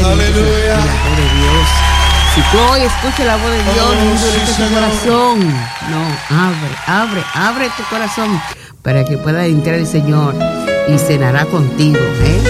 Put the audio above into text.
Aleluya. La voz de Dios. Si tú hoy escuchas la voz de Dios, no endurezcas tu corazón. No, abre tu corazón para que pueda entrar el Señor y cenará contigo, ¿eh?